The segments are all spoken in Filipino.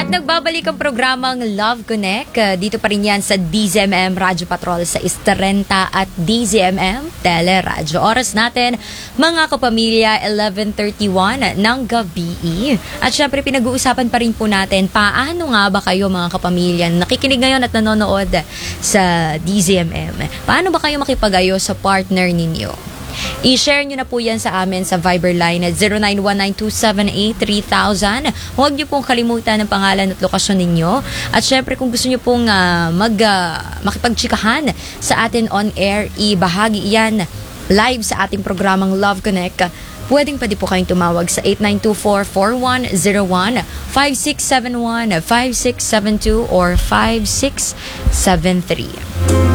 At nagbabalik ang programang Love Connect. Dito pa rin yan sa DZMM Radyo Patrol sa Istarenta at DZMM Teleradyo. Oras natin, mga kapamilya, 11:31 ng gabi. At syempre, pinag-uusapan pa rin po natin, paano nga ba kayo mga kapamilya nakikinig ngayon at nanonood sa DZMM? Paano ba kayo makipag-ayos sa partner ninyo? I-share nyo na po yan sa amin sa Viber line at 0919-278-3000. Huwag nyo pong kalimutan ang pangalan at lokasyon ninyo. At syempre kung gusto nyo pong makipagtsikahan sa atin on air, ibahagi yan live sa ating programang Love Connect. Pwede po kayong tumawag sa 8924-4101, 5671, 5672, or 5673.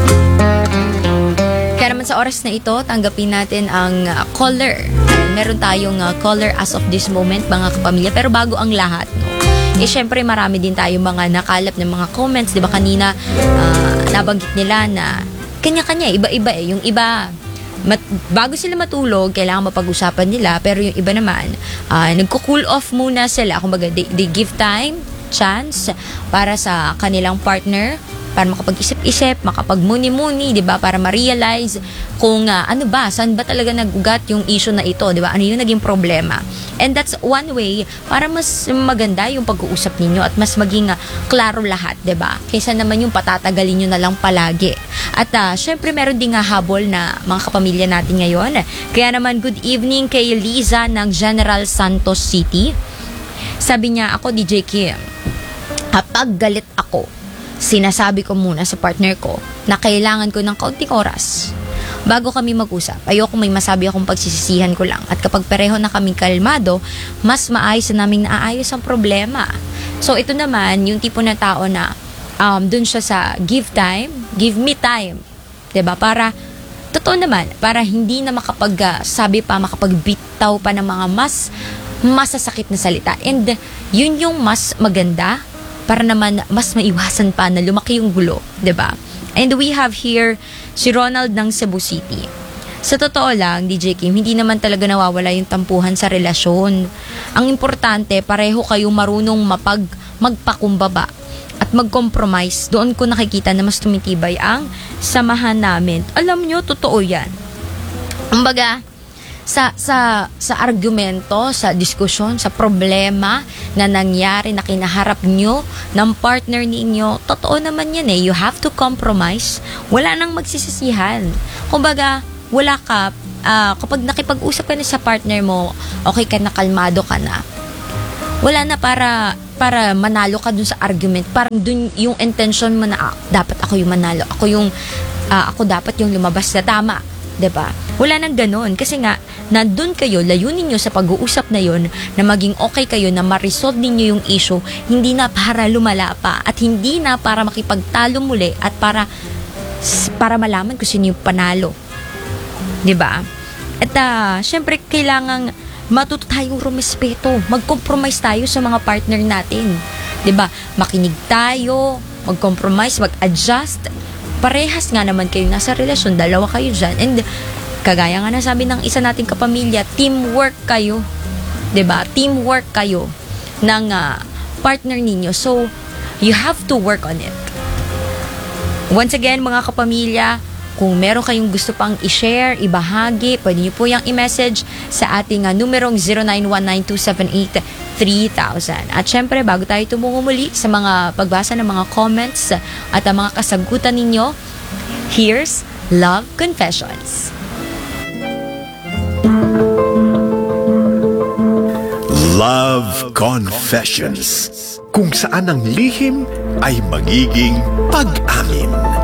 Kaya naman sa oras na ito, tanggapin natin ang caller. Meron tayong caller as of this moment, mga kapamilya. Pero bago ang lahat, syempre marami din tayong mga nakalap ng mga comments. Diba kanina, nabanggit nila na kanya-kanya, iba-iba eh. Yung iba, bago sila matulog, kailangan mapag-usapan nila. Pero yung iba naman, nagko-cool off muna sila. Kumbaga, they give time, chance para sa kanilang partner, para makapag-isip-isip, makapag-muni-muni, 'di ba? Para ma-realize kung saan ba talaga nag-ugat yung issue na ito, 'di ba? Ano yung naging problema. And that's one way para mas maganda yung pag-uusap ninyo at mas maging klaro lahat, 'di ba? Kaysa naman yung patatagalin niyo na lang palagi. At syempre meron ding habol na mga kapamilya natin ngayon. Kaya naman good evening kay Liza ng General Santos City. Sabi niya, ako DJ Kim, kapag galit ako, sinasabi ko muna sa partner ko na kailangan ko ng kaunting oras bago kami mag-usap. Ayoko may masabi akong pagsisisihan ko lang. At kapag pareho na kaming kalmado, mas maayos na namin naayos ang problema. So ito naman, yung tipo na tao na dun siya sa give me time. 'Di ba? Para, totoo naman, para hindi na makapagbitaw pa ng mga mas masasakit na salita. And yun yung mas maganda para naman mas maiwasan pa na lumaki yung gulo, 'di ba? And we have here si Ronald ng Cebu City. Sa totoo lang, DJ Kim, hindi naman talaga nawawala yung tampuhan sa relasyon. Ang importante, pareho kayong marunong magpakumbaba at mag-compromise. Doon ko nakikita na mas tumitibay ang samahan namin. Alam nyo, totoo yan. Kumbaga, sa argumento, sa diskusyon, sa problema na nangyari, na kinaharap nyo ng partner ninyo, totoo naman yan eh. You have to compromise. Wala nang magsisisihan. Kumbaga, wala ka, kapag nakipag-usap ka na sa partner mo, okay ka na, kalmado ka na. Wala na para manalo ka dun sa argument. Parang dun yung intention mo na, dapat ako yung manalo. Ako dapat yung lumabas na tama. 'Di ba? Wala nang ganoon kasi nga nandun kayo, layunin niyo sa pag-uusap na yon na maging okay kayo, na ma-resolve ninyo yung issue, hindi na para lumala pa at hindi na para makipagtalo muli at para malaman kung sino yung panalo. 'Di ba? At syempre kailangang matuto tayong rumespeto, mag-compromise tayo sa mga partner natin. 'Di ba? Makinig tayo, mag-compromise, mag-adjust. Parehas nga naman kayo nasa relasyon, dalawa kayo dyan. And kagaya nga na sabi ng isa nating kapamilya, teamwork kayo. 'Di ba? Teamwork kayo ng partner ninyo. So, you have to work on it. Once again, mga kapamilya, kung meron kayong gusto pang i-share, ibahagi, pwede nyo po yung i-message sa ating numerong 0919-278-3000. At syempre, bago tayo tumungo muli sa mga pagbasa ng mga comments at ang mga kasagutan ninyo, here's Love Confessions. Love Confessions, kung saan ang lihim ay magiging pag-amin.